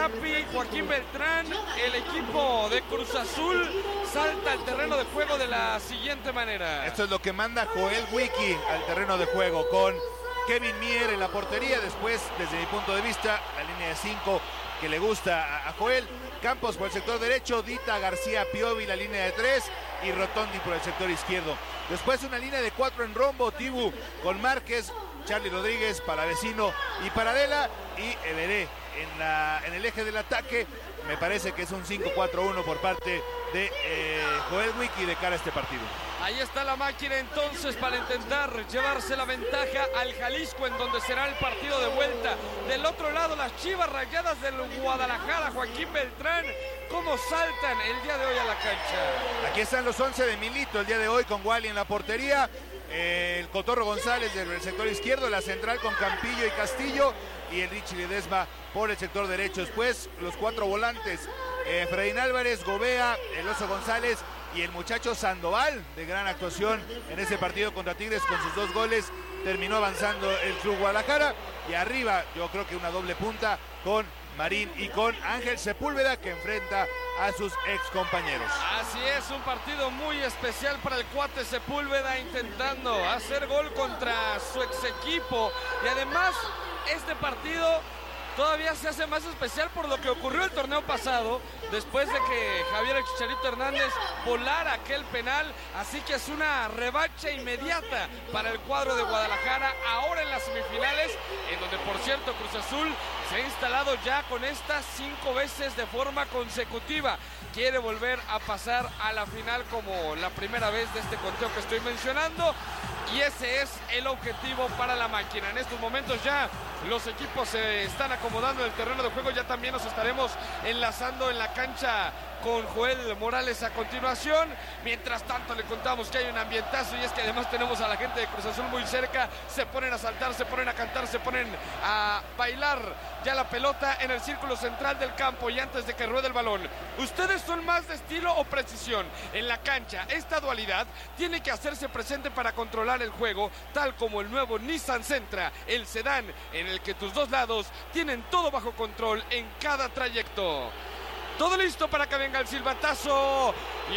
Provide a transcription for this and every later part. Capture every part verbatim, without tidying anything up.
Capi, Joaquín Beltrán, el equipo de Cruz Azul salta al terreno de juego de la siguiente manera. Esto es lo que manda Joel Wiki al terreno de juego, con Kevin Mier en la portería. Después, desde mi punto de vista, la línea de cinco que le gusta a Joel. Campos por el sector derecho, Dita, García, Piovi la línea de tres y Rotondi por el sector izquierdo. Después una línea de cuatro en rombo, Tibu con Márquez, Charlie Rodríguez, Palavecino y Paradela, y Everé en, la, en el eje del ataque. Me parece que es un cinco cuatro uno por parte de eh, Joel Wiki de cara a este partido. Ahí está la máquina entonces para intentar llevarse la ventaja al Jalisco, en donde será el partido de vuelta. Del otro lado, las Chivas Rayadas del Guadalajara. Joaquín Beltrán, ¿cómo saltan el día de hoy a la cancha? Aquí están los once de Milito el día de hoy, con Wally en la portería, eh, el Cotorro González del sector izquierdo, la central con Campillo y Castillo, y el Richie Ledesma por el sector derecho. Después los cuatro volantes, eh, Fredín Álvarez, Gobea, el Oso González y el muchacho Sandoval, de gran actuación en ese partido contra Tigres con sus dos goles. Terminó avanzando el Club Guadalajara, y arriba yo creo que una doble punta con Marín y con Ángel Sepúlveda, que enfrenta a sus ex compañeros. Así es, un partido muy especial para el cuate Sepúlveda, intentando hacer gol contra su ex equipo, y además este partido todavía se hace más especial por lo que ocurrió el torneo pasado, después de que Javier el Chicharito Hernández volara aquel penal. Así que es una revancha inmediata para el cuadro de Guadalajara, ahora en las semifinales, en donde por cierto Cruz Azul se ha instalado ya con estas cinco veces de forma consecutiva. Quiere volver a pasar a la final como la primera vez de este conteo que estoy mencionando, y ese es el objetivo para la máquina. En estos momentos ya los equipos se están acomodando en el terreno de juego. Ya también nos estaremos enlazando en la cancha con Joel Morales a continuación. Mientras tanto le contamos que hay un ambientazo, y es que además tenemos a la gente de Cruz Azul muy cerca. Se ponen a saltar, se ponen a cantar, se ponen a bailar ya la pelota en el círculo central del campo, y antes de que ruede el balón. ¿Ustedes son más de estilo o precisión en la cancha? Esta dualidad tiene que hacerse presente para controlar el juego, tal como el nuevo Nissan Sentra, el sedán en el que tus dos lados tienen todo bajo control en cada trayecto. Todo listo para que venga el silbatazo, y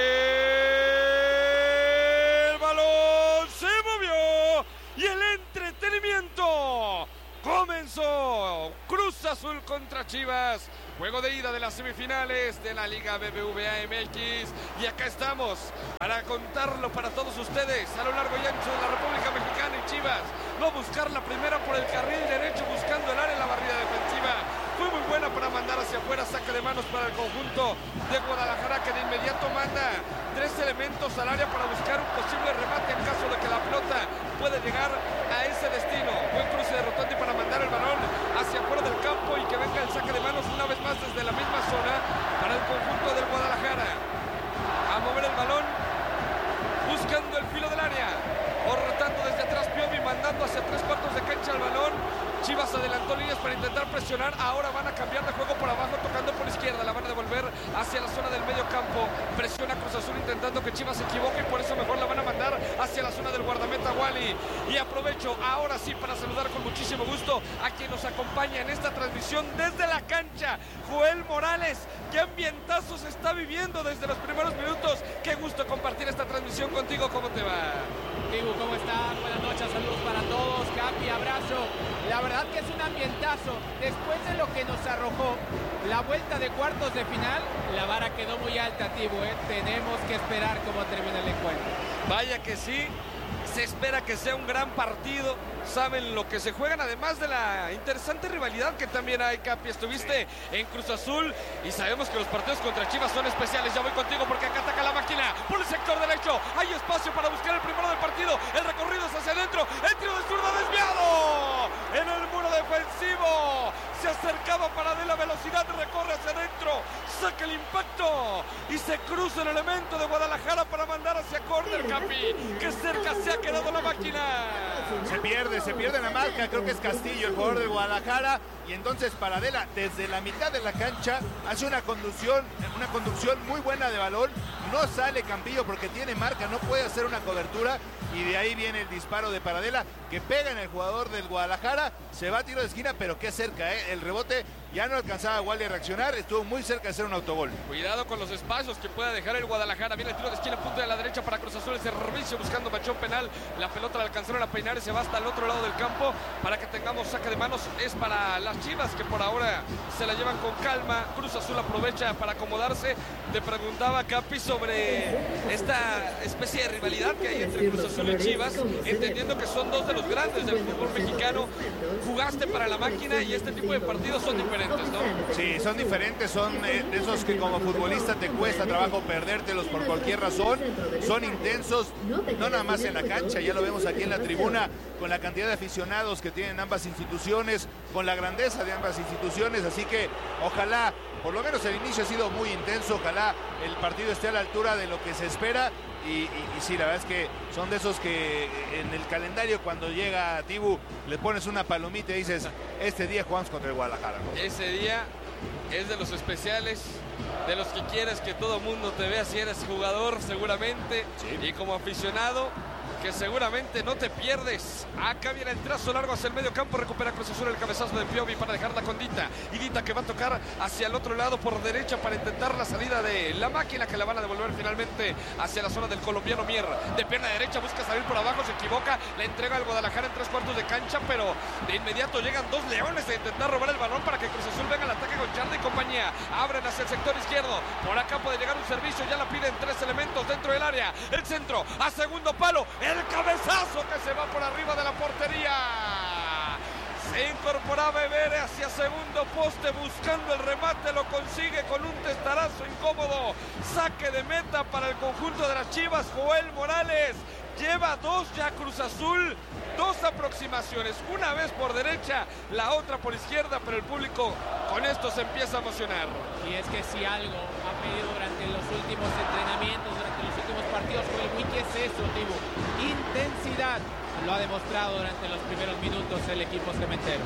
el balón se movió y el entretenimiento comenzó. Cruz Azul contra Chivas, juego de ida de las semifinales de la Liga B B V A M X, y acá estamos para contarlo para todos ustedes a lo largo y ancho de la República Mexicana. Y Chivas va a buscar la primera por el carril derecho, buscando el área en la barrida defensiva. Fue muy buena para mandar hacia afuera, saque de manos para el conjunto de Guadalajara, que de inmediato manda tres elementos al área para buscar un posible remate en caso de que la pelota pueda llegar a ese destino. Buen cruce de Rotondi para mandar el balón hacia afuera del campo, y que venga el saque de manos una vez más desde la misma zona para el conjunto del Guadalajara. A mover el balón, buscando el filo del área, o rotando desde atrás Piovi, mandando hacia tres cuartos de cancha el balón. Chivas adelantó líneas para intentar presionar. Ahora van a cambiar de juego por abajo, tocando por izquierda. La van a devolver hacia la zona del medio campo. Presiona Cruz Azul intentando que Chivas se equivoque, y por eso mejor la van a mandar hacia la zona del guardameta Wally. Y aprovecho ahora sí para saludar con muchísimo gusto a quien nos acompaña en esta transmisión desde la cancha, Joel Morales. Qué ambientazo se está viviendo desde los primeros minutos. Qué gusto compartir esta transmisión contigo. ¿Cómo te va? Diego, ¿cómo estás? Buenas noches, saludos para todos. Capi, abrazo. La verdad que es un ambientazo. Después de lo que nos arrojó la vuelta de cuartos de final, la vara quedó muy alta, Tibu, ¿eh? Tenemos que esperar cómo termina el encuentro. Vaya que sí. Se espera que sea un gran partido. Saben lo que se juegan, además de la interesante rivalidad que también hay, Capi. Estuviste en Cruz Azul y sabemos que los partidos contra Chivas son especiales. Ya voy contigo porque acá ataca la máquina por el sector derecho. Hay espacio para buscar el primero del partido. El recorrido es hacia adentro. El tiro de zurda desviado en el muro defensivo. Se acercaba Paradela, velocidad, recorre hacia adentro, saca el impacto y se cruza el elemento de Guadalajara para mandar hacia córner, Capi. Que cerca se ha quedado la máquina. Se pierde, se pierde la marca. Creo que es Castillo, el jugador de Guadalajara. y entonces Paradela desde la mitad de la cancha hace una conducción, una conducción muy buena de balón, no sale Campillo porque tiene marca, no puede hacer una cobertura, y de ahí viene el disparo de Paradela que pega en el jugador del Guadalajara, se va a tiro de esquina, pero qué cerca, ¿eh? El rebote ya no alcanzaba a Wally a reaccionar, estuvo muy cerca de hacer un autogol. Cuidado con los espacios que pueda dejar el Guadalajara. Viene el tiro de esquina, punto de la derecha para Cruz Azul, el servicio buscando manchón penal, la pelota la alcanzaron a peinar y se va hasta el otro lado del campo para que tengamos saque de manos. Es para las Chivas que por ahora se la llevan con calma. Cruz Azul aprovecha para acomodarse. Te preguntaba, Capi, sobre esta especie de rivalidad que hay entre Cruz Azul y Chivas, entendiendo que son dos de los grandes del fútbol mexicano. Jugaste para la máquina y este tipo de partidos son diferentes, ¿no? Sí, son diferentes, son eh, de esos que como futbolista te cuesta trabajo perdértelos por cualquier razón, son intensos, no nada más en la cancha, ya lo vemos aquí en la tribuna, con la cantidad de aficionados que tienen ambas instituciones, con la grandeza de ambas instituciones, así que ojalá, por lo menos el inicio ha sido muy intenso, ojalá el partido esté a la altura de lo que se espera. Y, y, y sí, la verdad es que son de esos que en el calendario cuando llega Tibu le pones una palomita y dices, este día jugamos contra el Guadalajara, ¿no? Ese día es de los especiales, de los que quieres que todo mundo te vea si eres jugador seguramente, sí. Y como aficionado que seguramente no te pierdes. Acá viene el trazo largo hacia el medio campo, recupera Cruz Azul el cabezazo de Piovi para dejarla con Dita, y Dita que va a tocar hacia el otro lado por derecha para intentar la salida de la máquina, que la van a devolver finalmente hacia la zona del colombiano Mier, de pierna derecha busca salir por abajo, se equivoca, la entrega al Guadalajara en tres cuartos de cancha, pero de inmediato llegan dos leones a intentar robar el balón para que Cruz Azul venga al ataque con Charlie y compañía, abren hacia el sector izquierdo, por acá puede llegar un servicio, ya la piden tres elementos dentro del área, el centro a segundo palo, el cabezazo que se va por arriba de la portería. Se incorporaba Ebere hacia segundo poste buscando el remate, lo consigue con un testarazo incómodo. Saque de meta para el conjunto de las Chivas. Joel Morales lleva dos ya Cruz Azul, dos aproximaciones, una vez por derecha, la otra por izquierda, pero el público con esto se empieza a emocionar. Y es que si algo ha pedido durante los últimos entrenamientos, durante los últimos partidos, Joel Wiki, es eso, Tibu, intensidad. Lo ha demostrado durante los primeros minutos el equipo cementero.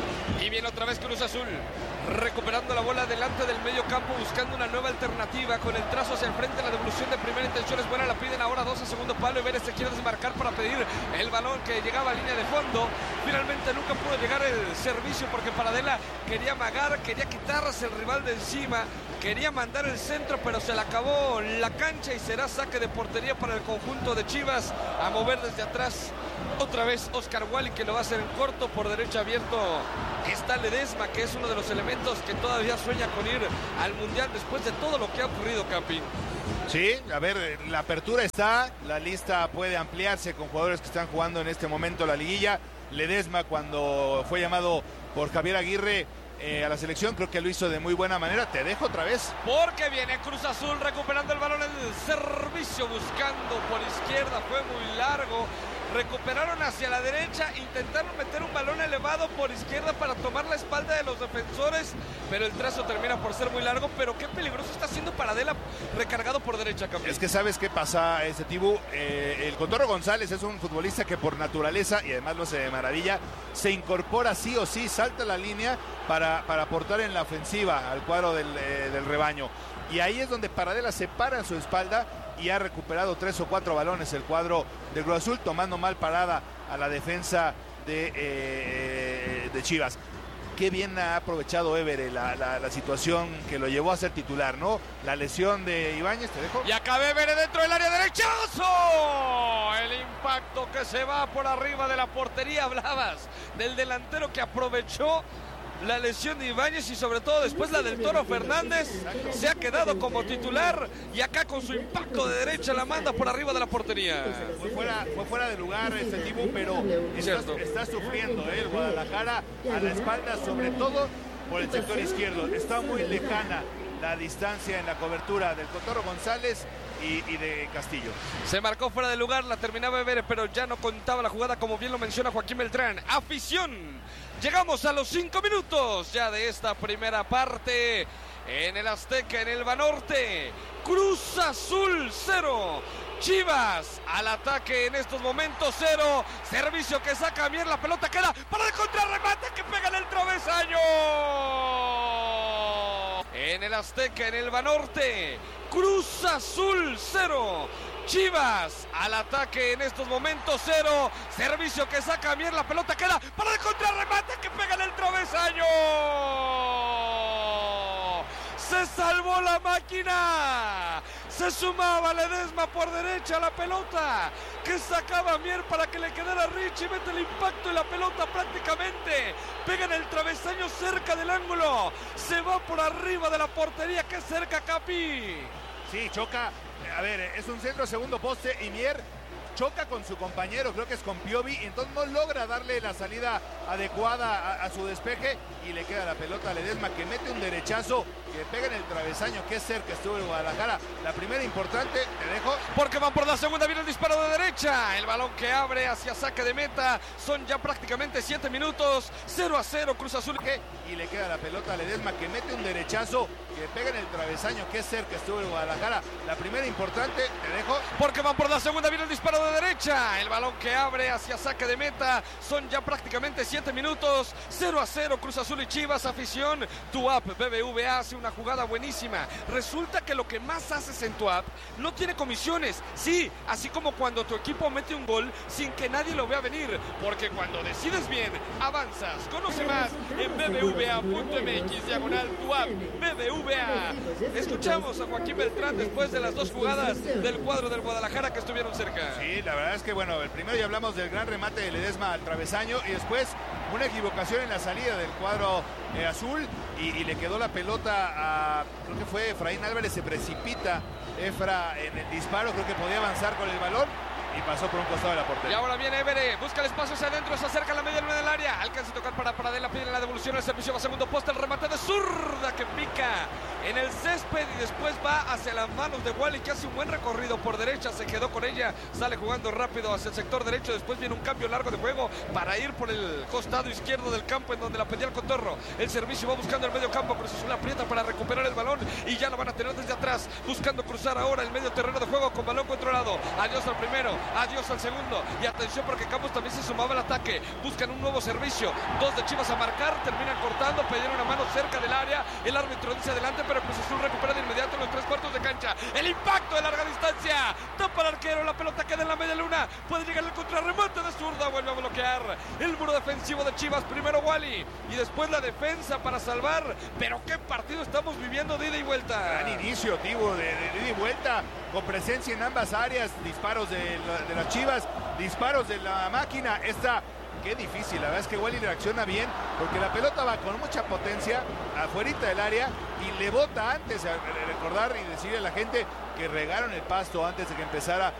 Y viene otra vez Cruz Azul, recuperando la bola delante del medio campo, buscando una nueva alternativa, con el trazo hacia el frente, la devolución de primera intención es buena, la piden ahora dos a segundo palo, y Vélez se quiere desmarcar para pedir el balón que llegaba a línea de fondo, finalmente nunca pudo llegar el servicio porque Paradela quería amagar, quería quitarse el rival de encima, quería mandar el centro, pero se le acabó la cancha y será saque de portería para el conjunto de Chivas, a mover desde atrás. Otra vez Oscar Wally, que lo va a hacer en corto, por derecha abierto está Ledesma, que es uno de los elementos que todavía sueña con ir al Mundial después de todo lo que ha ocurrido, Capi. Sí, a ver, la apertura está, la lista puede ampliarse con jugadores que están jugando en este momento la liguilla. Ledesma, cuando fue llamado por Javier Aguirre eh, a la selección, creo que lo hizo de muy buena manera. Te dejo otra vez. Porque viene Cruz Azul recuperando el balón, el servicio buscando por izquierda, fue muy largo. Recuperaron hacia la derecha, intentaron meter un balón elevado por izquierda para tomar la espalda de los defensores, pero el trazo termina por ser muy largo. Pero qué peligroso está haciendo Paradela recargado por derecha, campeón. Es que sabes qué pasa, ese Tibu, eh, el Cotorro González es un futbolista que por naturaleza, y además lo hace de maravilla, se incorpora sí o sí, salta la línea para, para aportar en la ofensiva al cuadro del, eh, del rebaño. Y ahí es donde Paradela se para en su espalda y ha recuperado tres o cuatro balones el cuadro de Cruz Azul, tomando mal parada a la defensa de, eh, de Chivas. Qué bien ha aprovechado Ebere la, la, la situación que lo llevó a ser titular, ¿no? La lesión de Ibáñez, te dejo. Y acá Ebere dentro del área, derechazo. El impacto que se va por arriba de la portería. Hablabas del delantero que aprovechó la lesión de Ibáñez y sobre todo después la del Toro Fernández. Se ha quedado como titular y acá con su impacto de derecha la manda por arriba de la portería. Fue fuera, fue fuera de lugar este tipo, pero está, está sufriendo ¿eh? el Guadalajara a la espalda, sobre todo por el sector izquierdo. Está muy lejana la distancia en la cobertura del Cotorro González y, y de Castillo. Se marcó fuera de lugar, la terminaba Ebere, pero ya no contaba la jugada, como bien lo menciona Joaquín Beltrán. Afición. Llegamos a los cinco minutos ya de esta primera parte en el Azteca, en el Banorte. Cruz Azul cero, Chivas al ataque en estos momentos cero. Servicio que saca bien, la pelota queda para el contrarremate que pega en el travesaño. el Azteca, en el Banorte. Cruz Azul cero. Chivas al ataque en estos momentos, cero. Servicio que saca Mier, la pelota queda para el contrarremate que pega en el travesaño. Se salvó la máquina. Se sumaba Ledesma por derecha a la pelota que sacaba Mier para que le quedara Richie. Mete el impacto y la pelota prácticamente pega en el travesaño cerca del ángulo. Se va por arriba de la portería. ¡Qué cerca, Capi! Sí, choca. A ver, es un centro segundo poste y Mier choca con su compañero, creo que es con Piovi, y entonces no logra darle la salida adecuada a, a su despeje y le queda la pelota a Ledesma, que mete un derechazo que pega en el travesaño. Qué cerca estuvo el Guadalajara. La primera importante, te dejo. Porque van por la segunda, viene el disparo de derecha. El balón que abre hacia saque de meta. Son ya prácticamente siete minutos. cero a cero Cruz Azul. Y le queda la pelota a Ledesma, que mete un derechazo que pega en el travesaño. Qué cerca estuvo el Guadalajara. La primera importante, te dejo. Porque van por la segunda, viene el disparo de derecha. El balón que abre hacia saque de meta. Son ya prácticamente siete minutos. cero a cero Cruz Azul y Chivas. Afición, tu app B B V A hace una jugada buenísima. Resulta que lo que más haces en tu app no tiene comisiones. Sí, así como cuando tu equipo mete un gol sin que nadie lo vea venir. Porque cuando decides bien, avanzas. Conoce más en b b v a punto m x diagonal tu app B B V A. Escuchamos a Joaquín Beltrán después de las dos jugadas del cuadro del Guadalajara que estuvieron cerca. Sí, la verdad es que bueno, el primero ya hablamos del gran remate de Ledesma al travesaño y después una equivocación en la salida del cuadro eh, azul y, y le quedó la pelota a, creo que fue Efraín Álvarez, se precipita Efra en el disparo, creo que podía avanzar con el balón y pasó por un costado de la portería. Y ahora viene Évere, busca el espacio hacia adentro, se acerca a la media luna del área, alcanza a tocar para Paradela, pide la devolución, el servicio va a segundo poste, el remate de zurda que pica en el césped y después va hacia las manos de Wally, que hace un buen recorrido por derecha, se quedó con ella, sale jugando rápido hacia el sector derecho, después viene un cambio largo de juego para ir por el costado izquierdo del campo en donde la pedía el Cotorro, el servicio va buscando el medio campo, Cruz Azul aprieta para recuperar el balón y ya lo van a tener desde atrás, buscando cruzar ahora el medio terreno de juego con balón controlado, adiós al primero, adiós al segundo y atención porque Campos también se sumaba al ataque, buscan un nuevo servicio, dos de Chivas a marcar, terminan cortando, pidieron una mano cerca del área, el árbitro dice adelante pero Cruz Azul recupera de inmediato los tres cuartos de cancha, el impacto de larga distancia, tapa el arquero, la pelota queda en la media luna, puede llegar el contrarremate de zurda, vuelve a bloquear el muro defensivo de Chivas, primero Wally y después la defensa para salvar, pero qué partido estamos viviendo de ida y vuelta. Gran inicio, Tibo, de, de, de ida y vuelta, con presencia en ambas áreas, disparos de, de las Chivas, disparos de la máquina, esta, qué difícil, la verdad es que Wally reacciona bien, porque la pelota va con mucha potencia, afuerita del área, y le bota antes, a recordar y decirle a la gente que regaron el pasto antes de que empezara